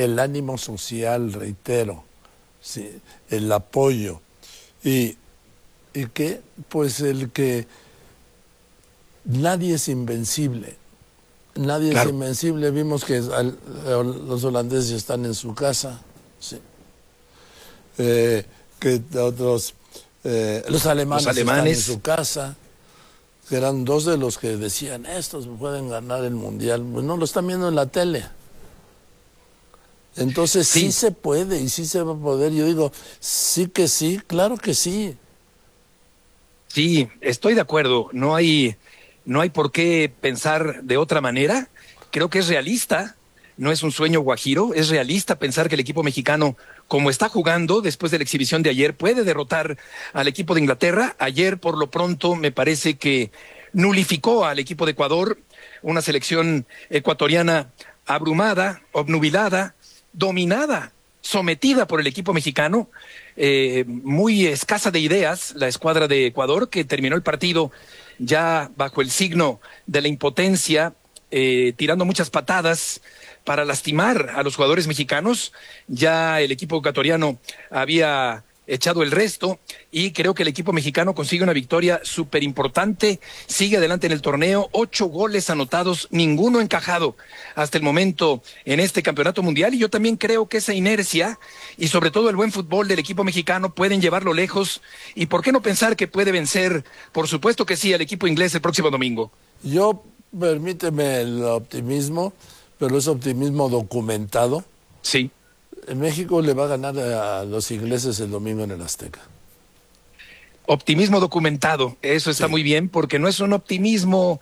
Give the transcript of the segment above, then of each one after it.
el ánimo social, reitero, sí, el apoyo y que, pues el que nadie es invencible. Nadie es invencible. Vimos que los holandeses están en su casa, sí. Que otros, los alemanes están en su casa, que eran dos de los que decían, estos pueden ganar el mundial. Pues no, lo están viendo en la tele. Entonces sí se puede y sí se va a poder. Yo digo, sí que sí, claro que sí. Sí, estoy de acuerdo. No hay por qué pensar de otra manera. Creo que es realista, no es un sueño guajiro, es realista pensar que el equipo mexicano, como está jugando después de la exhibición de ayer, puede derrotar al equipo de Inglaterra. Ayer, por lo pronto, me parece que nulificó al equipo de Ecuador, una selección ecuatoriana abrumada, obnubilada, dominada, sometida por el equipo mexicano, muy escasa de ideas, la escuadra de Ecuador, que terminó el partido ya bajo el signo de la impotencia, tirando muchas patadas para lastimar a los jugadores mexicanos. Ya el equipo ecuatoriano había echado el resto y creo que el equipo mexicano consigue una victoria súper importante, sigue adelante en el torneo, 8 goles anotados, ninguno encajado hasta el momento en este campeonato mundial, y yo también creo que esa inercia y sobre todo el buen fútbol del equipo mexicano pueden llevarlo lejos. Y por qué no pensar que puede vencer, por supuesto que sí, al equipo inglés el próximo domingo. Yo, permíteme el optimismo, pero es optimismo documentado. Sí. México le va a ganar a los ingleses el domingo en el Azteca. Optimismo documentado, eso está muy bien, porque no es un optimismo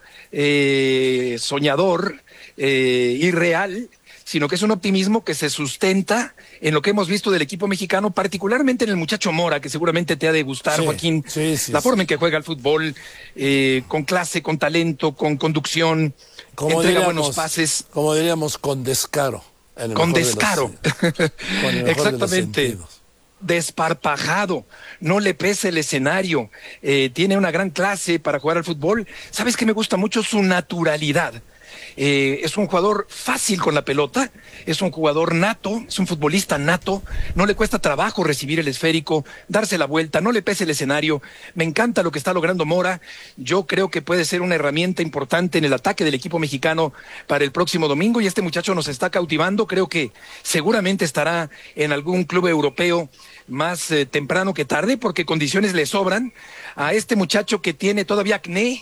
soñador, irreal, sino que es un optimismo que se sustenta en lo que hemos visto del equipo mexicano, particularmente en el muchacho Mora, que seguramente te ha de gustar, Joaquín, la forma en que juega el fútbol, con clase, con talento, con conducción, entrega buenos pases. Como diríamos, con descaro. Con descaro, exactamente, desparpajado, no le pesa el escenario, tiene una gran clase para jugar al fútbol. ¿Sabes qué me gusta mucho? Su naturalidad. Es un jugador fácil con la pelota, es un jugador nato, es un futbolista nato, no le cuesta trabajo recibir el esférico, darse la vuelta, no le pesa el escenario. Me encanta lo que está logrando Mora. Yo creo que puede ser una herramienta importante en el ataque del equipo mexicano para el próximo domingo, y este muchacho nos está cautivando. Creo que seguramente estará en algún club europeo más temprano que tarde, porque condiciones le sobran a este muchacho que tiene todavía acné,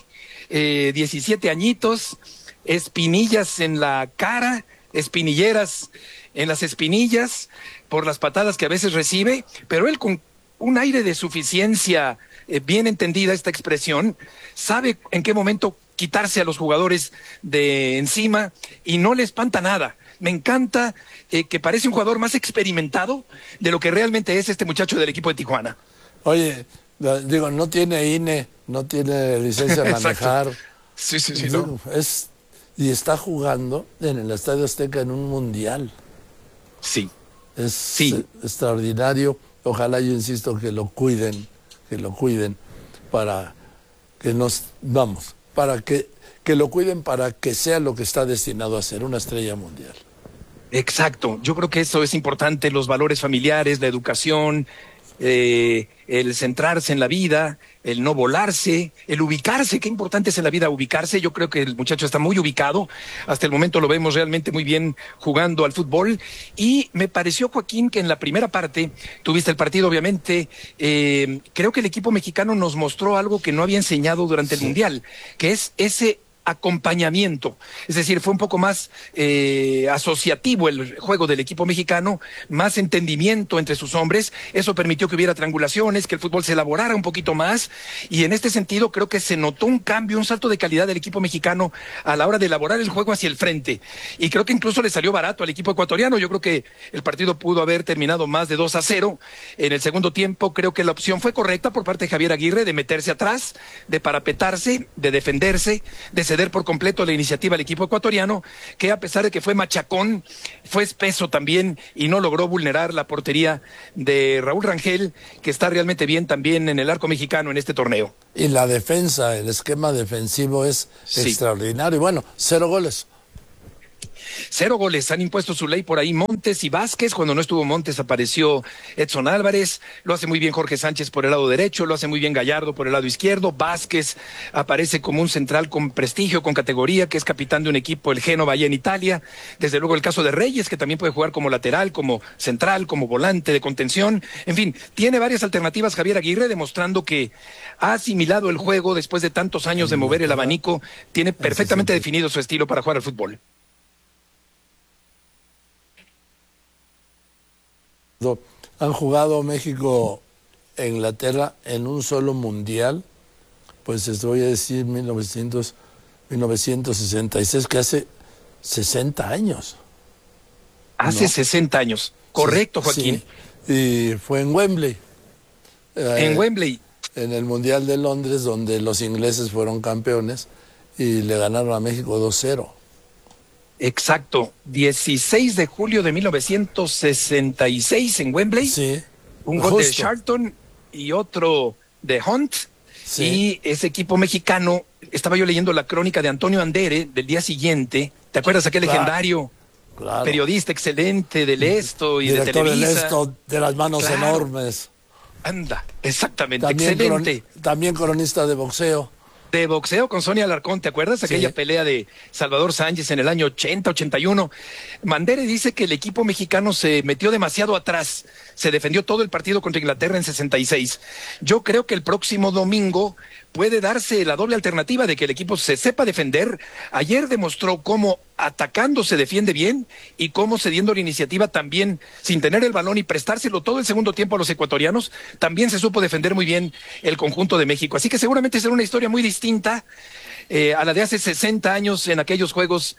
17 añitos, espinillas en la cara, espinilleras en las espinillas por las patadas que a veces recibe, pero él con un aire de suficiencia, bien entendida esta expresión, sabe en qué momento quitarse a los jugadores de encima y no le espanta nada. Me encanta que parece un jugador más experimentado de lo que realmente es este muchacho del equipo de Tijuana. Oye, digo, no tiene INE, no tiene licencia de manejar. Sí, no. Y está jugando en el Estadio Azteca en un mundial. Sí. Es extraordinario. Ojalá, yo insisto, que lo cuiden para que que lo cuiden para que sea lo que está destinado a ser, una estrella mundial. Exacto. Yo creo que eso es importante, los valores familiares, la educación, el centrarse en la vida, el no volarse, el ubicarse. Qué importante es en la vida ubicarse. Yo creo que el muchacho está muy ubicado. Hasta el momento lo vemos realmente muy bien jugando al fútbol. Y me pareció, Joaquín, que en la primera parte, tuviste el partido obviamente, creo que el equipo mexicano nos mostró algo que no había enseñado durante el Mundial, que es ese acompañamiento. Es decir, fue un poco más asociativo el juego del equipo mexicano, más entendimiento entre sus hombres. Eso permitió que hubiera triangulaciones, que el fútbol se elaborara un poquito más, y en este sentido creo que se notó un cambio, un salto de calidad del equipo mexicano a la hora de elaborar el juego hacia el frente, y creo que incluso le salió barato al equipo ecuatoriano. Yo creo que el partido pudo haber terminado más de 2-0 en el segundo tiempo. Creo que la opción fue correcta por parte de Javier Aguirre, de meterse atrás, de parapetarse, de defenderse, de ceder por completo la iniciativa al equipo ecuatoriano, que a pesar de que fue machacón, fue espeso también y no logró vulnerar la portería de Raúl Rangel, que está realmente bien también en el arco mexicano en este torneo. Y la defensa, el esquema defensivo es extraordinario. Bueno, 0 goles. 0 goles. Han impuesto su ley por ahí Montes y Vázquez. Cuando no estuvo Montes apareció Edson Álvarez. Lo hace muy bien Jorge Sánchez por el lado derecho. Lo hace muy bien Gallardo por el lado izquierdo. Vázquez aparece como un central con prestigio, con categoría, que es capitán de un equipo, el Génova, allá en Italia. Desde luego el caso de Reyes, que también puede jugar como lateral, como central, como volante de contención. En fin, tiene varias alternativas Javier Aguirre, demostrando que ha asimilado el juego después de tantos años de mover el abanico. Tiene perfectamente definido su estilo para jugar al fútbol. Han jugado México e Inglaterra en un solo mundial, pues les voy a decir 1966, que hace 60 años. Hace, ¿no?, 60 años, correcto, Joaquín. Sí. Y fue en Wembley. En Wembley. En el Mundial de Londres, donde los ingleses fueron campeones y le ganaron a México 2-0. Exacto, 16 de julio de 1966 en Wembley. Sí. Un gol de Charlton y otro de Hunt. Sí. Y ese equipo mexicano, estaba yo leyendo la crónica de Antonio Andere del día siguiente. ¿Te acuerdas aquel legendario periodista excelente del Esto y director de Televisa? Del Esto, de las manos enormes. Anda, exactamente, también excelente. También cronista de boxeo. De boxeo con Sonia Alarcón, ¿te acuerdas? Aquella pelea de Salvador Sánchez en el año 80, 81. Mandere dice que el equipo mexicano se metió demasiado atrás, se defendió todo el partido contra Inglaterra en 66. Yo creo que el próximo domingo puede darse la doble alternativa de que el equipo se sepa defender. Ayer demostró cómo atacando se defiende bien y cómo cediendo la iniciativa también, sin tener el balón y prestárselo todo el segundo tiempo a los ecuatorianos, también se supo defender muy bien el conjunto de México. Así que seguramente será una historia muy distinta a la de hace 60 años en aquellos juegos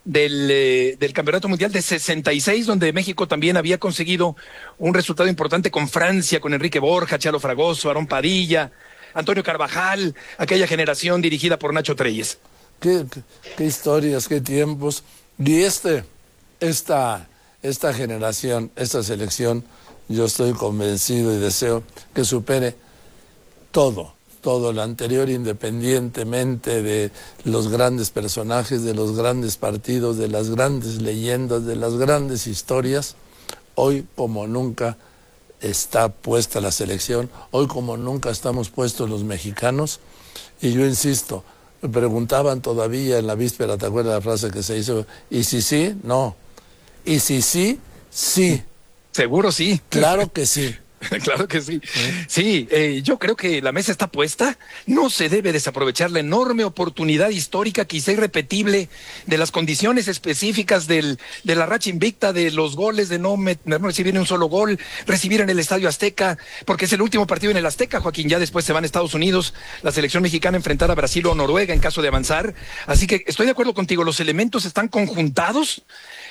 del Campeonato Mundial de 66, donde México también había conseguido un resultado importante con Francia, con Enrique Borja, Chalo Fragoso, Aarón Padilla, Antonio Carvajal, aquella generación dirigida por Nacho Treyes. Qué historias, qué tiempos. Y esta generación, esta selección, yo estoy convencido y deseo que supere todo lo anterior, independientemente de los grandes personajes, de los grandes partidos, de las grandes leyendas, de las grandes historias. Hoy como nunca está puesta la selección, hoy como nunca estamos puestos los mexicanos, y yo insisto, me preguntaban todavía en la víspera, ¿te acuerdas la frase que se hizo? ¿Y si sí? No. ¿Y si sí? Sí. Seguro sí. Claro que sí. Claro que sí. Sí, yo creo que la mesa está puesta. No se debe desaprovechar la enorme oportunidad histórica, quizá irrepetible, de las condiciones específicas de la racha invicta, de los goles, de no recibir ni un solo gol, recibir en el Estadio Azteca, porque es el último partido en el Azteca, Joaquín. Ya después se van a Estados Unidos, la selección mexicana a enfrentar a Brasil o Noruega en caso de avanzar. Así que estoy de acuerdo contigo, los elementos están conjuntados.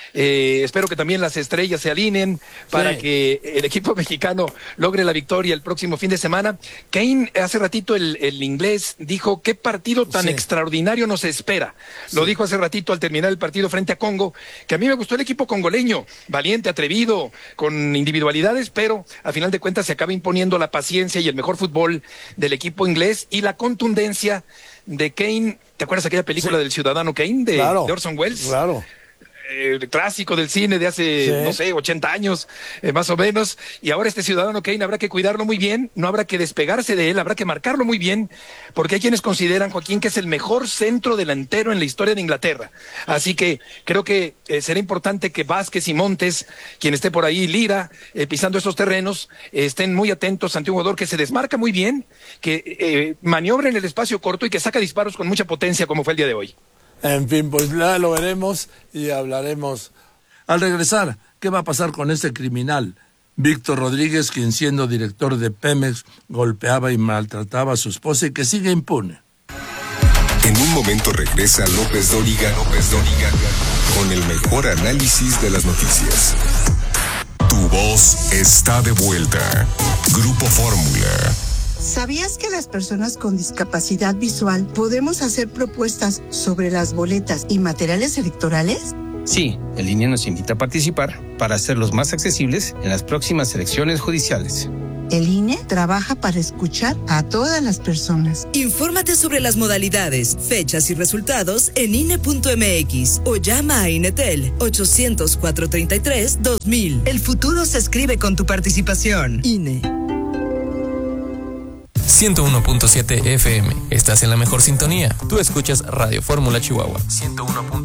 Espero que también las estrellas se alineen para que el equipo mexicano logre la victoria el próximo fin de semana. Kane, hace ratito el inglés dijo: qué partido tan extraordinario nos espera. Lo dijo hace ratito al terminar el partido frente a Congo, que a mí me gustó el equipo congoleño, valiente, atrevido, con individualidades, pero a final de cuentas se acaba imponiendo la paciencia y el mejor fútbol del equipo inglés y la contundencia de Kane. ¿Te acuerdas aquella película del Ciudadano Kane de Orson Welles? Claro. Clásico del cine de hace, no sé, 80 años, más o menos, y ahora este Ciudadano Kane habrá que cuidarlo muy bien, no habrá que despegarse de él, habrá que marcarlo muy bien, porque hay quienes consideran, Joaquín, que es el mejor centro delantero en la historia de Inglaterra. Así que creo que será importante que Vázquez y Montes, quien esté por ahí, Lira, pisando estos terrenos, estén muy atentos ante un jugador que se desmarca muy bien, que maniobra en el espacio corto y que saca disparos con mucha potencia, como fue el día de hoy. En fin, pues ya lo veremos y hablaremos. Al regresar, ¿qué va a pasar con este criminal? Víctor Rodríguez, quien siendo director de Pemex, golpeaba y maltrataba a su esposa y que sigue impune. En un momento regresa López Dóriga con el mejor análisis de las noticias. Tu voz está de vuelta. Grupo Fórmula. ¿Sabías que las personas con discapacidad visual podemos hacer propuestas sobre las boletas y materiales electorales? Sí, el INE nos invita a participar para hacerlos más accesibles en las próximas elecciones judiciales. El INE trabaja para escuchar a todas las personas. Infórmate sobre las modalidades, fechas y resultados en INE.mx o llama a INETEL 800-433-2000. El futuro se escribe con tu participación. INE. 101.7 FM. Estás en la mejor sintonía. Tú escuchas Radio Fórmula Chihuahua. 101.